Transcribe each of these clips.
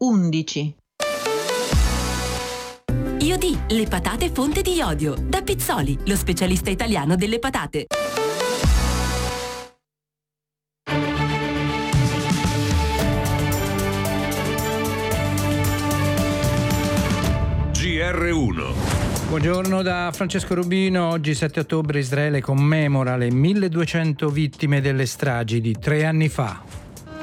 11. IOD, le patate fonte di iodio. Da Pizzoli, lo specialista italiano delle patate. GR1. Buongiorno da Francesco Rubino. Oggi 7 ottobre Israele commemora le 1200 vittime delle stragi di 3 anni fa.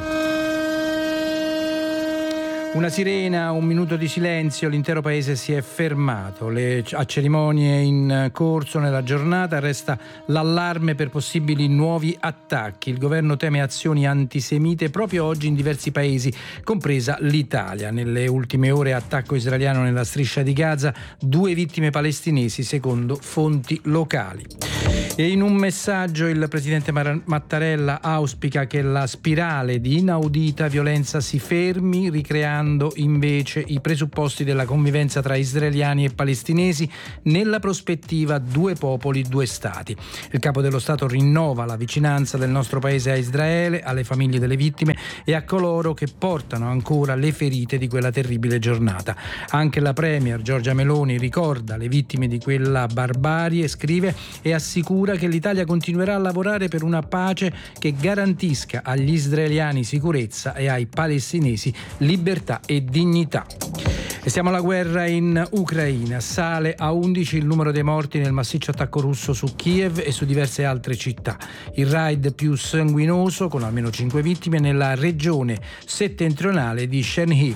Una sirena, un minuto di silenzio, l'intero paese si è fermato. A cerimonie in corso nella giornata resta l'allarme per possibili nuovi attacchi. Il governo teme azioni antisemite proprio oggi in diversi paesi, compresa l'Italia. Nelle ultime ore attacco israeliano nella striscia di Gaza, 2 vittime palestinesi secondo fonti locali. E in un messaggio il presidente Mattarella auspica che la spirale di inaudita violenza si fermi, ricreando invece i presupposti della convivenza tra israeliani e palestinesi nella prospettiva 2 popoli, 2 stati. Il capo dello Stato rinnova la vicinanza del nostro paese a Israele, alle famiglie delle vittime e a coloro che portano ancora le ferite di quella terribile giornata. Anche la premier Giorgia Meloni ricorda le vittime di quella barbarie, scrive, e assicura che l'Italia continuerà a lavorare per una pace che garantisca agli israeliani sicurezza e ai palestinesi libertà e dignità. E siamo alla guerra in Ucraina. Sale a 11 il numero dei morti nel massiccio attacco russo su Kiev e su diverse altre città. Il raid più sanguinoso, con almeno 5 vittime, nella regione settentrionale di Chernihiv.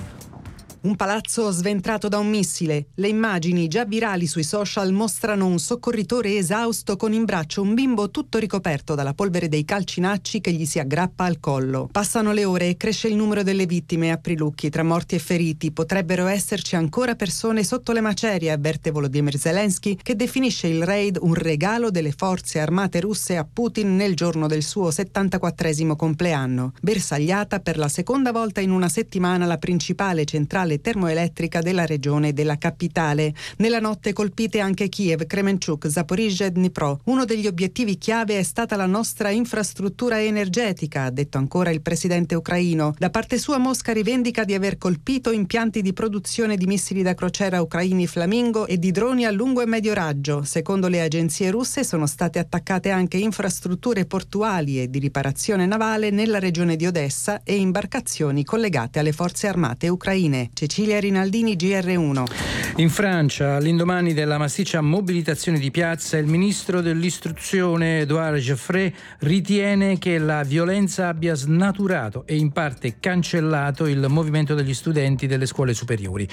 Un palazzo sventrato da un missile. Le immagini già virali sui social mostrano un soccorritore esausto con in braccio un bimbo tutto ricoperto dalla polvere dei calcinacci che gli si aggrappa al collo. Passano le ore e cresce il numero delle vittime a Prilucchi. Tra morti e feriti potrebbero esserci ancora persone sotto le macerie, avverte Volodymyr Zelensky, che definisce il raid un regalo delle forze armate russe a Putin nel giorno del suo 74esimo compleanno. Bersagliata per la seconda volta in una settimana la principale centrale termoelettrica della regione e della capitale. Nella notte colpite anche Kiev, Kremenchuk, Zaporizhzhia e Dnipro. Uno degli obiettivi chiave è stata la nostra infrastruttura energetica, ha detto ancora il presidente ucraino. Da parte sua Mosca rivendica di aver colpito impianti di produzione di missili da crociera ucraini Flamingo e di droni a lungo e medio raggio. Secondo le agenzie russe sono state attaccate anche infrastrutture portuali e di riparazione navale nella regione di Odessa e imbarcazioni collegate alle forze armate ucraine. Cecilia Rinaldini, GR1. In Francia, all'indomani della massiccia mobilitazione di piazza, il ministro dell'istruzione Édouard Geoffroy ritiene che la violenza abbia snaturato e in parte cancellato il movimento degli studenti delle scuole superiori.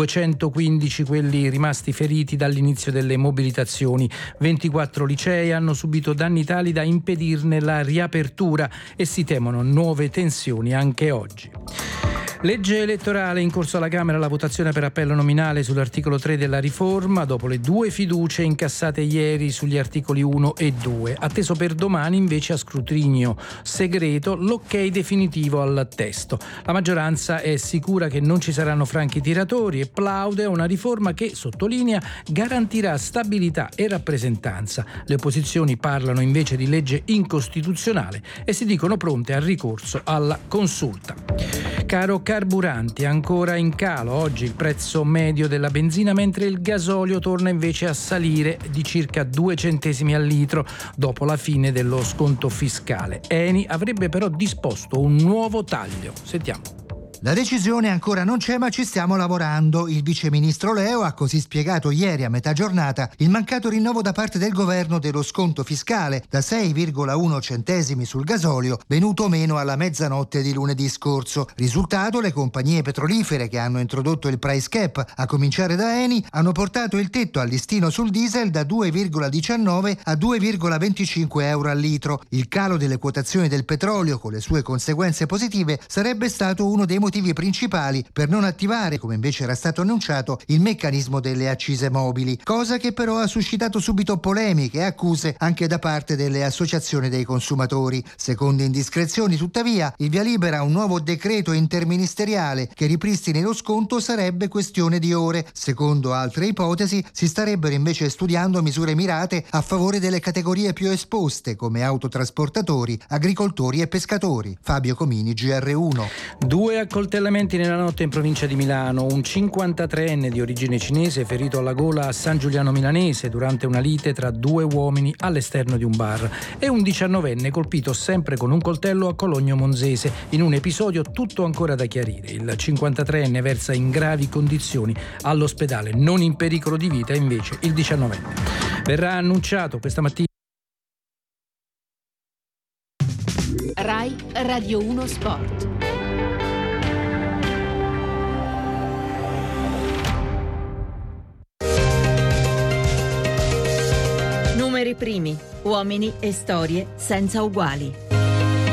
215 quelli rimasti feriti dall'inizio delle mobilitazioni. 24 licei hanno subito danni tali da impedirne la riapertura e si temono nuove tensioni anche oggi. Legge elettorale, in corso alla Camera la votazione per appello nominale sull'articolo 3 della riforma, dopo le 2 fiducie incassate ieri sugli articoli 1 e 2. Atteso per domani invece a scrutinio segreto l'ok definitivo al testo. La maggioranza è sicura che non ci saranno franchi tiratori e plaude a una riforma che, sottolinea, garantirà stabilità e rappresentanza. Le opposizioni parlano invece di legge incostituzionale e si dicono pronte al ricorso alla consulta. Caro carburanti, ancora in calo oggi il prezzo medio della benzina, mentre il gasolio torna invece a salire di circa 2 centesimi al litro dopo la fine dello sconto fiscale. Eni avrebbe però disposto un nuovo taglio. Sentiamo. La decisione ancora non c'è, ma ci stiamo lavorando. Il viceministro Leo ha così spiegato ieri a metà giornata il mancato rinnovo da parte del governo dello sconto fiscale da 6,1 centesimi sul gasolio, venuto meno alla mezzanotte di lunedì scorso. Risultato: le compagnie petrolifere che hanno introdotto il price cap, a cominciare da Eni, hanno portato il tetto al listino sul diesel da 2,19 a 2,25 euro al litro. Il calo delle quotazioni del petrolio, con le sue conseguenze positive, sarebbe stato uno dei motivi principali per non attivare, come invece era stato annunciato, il meccanismo delle accise mobili, cosa che però ha suscitato subito polemiche e accuse anche da parte delle associazioni dei consumatori. Secondo indiscrezioni, tuttavia, il via libera a un nuovo decreto interministeriale che ripristini lo sconto sarebbe questione di ore. Secondo altre ipotesi, si starebbero invece studiando misure mirate a favore delle categorie più esposte, come autotrasportatori, agricoltori e pescatori. Fabio Comini, GR1. 2 accoltellati Coltellamenti nella notte in provincia di Milano. Un 53enne di origine cinese ferito alla gola a San Giuliano Milanese durante una lite tra due uomini all'esterno di un bar. E un 19enne colpito sempre con un coltello a Cologno Monzese in un episodio tutto ancora da chiarire. Il 53enne versa in gravi condizioni all'ospedale, non in pericolo di vita invece il 19enne. Verrà annunciato questa mattina. Rai Radio 1 Sport. Numeri primi, uomini e storie senza uguali.